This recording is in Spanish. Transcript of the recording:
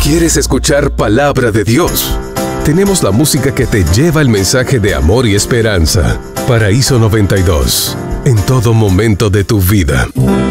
¿Quieres escuchar palabra de Dios? Tenemos la música que te lleva el mensaje de amor y esperanza. Paraíso 92, en todo momento de tu vida.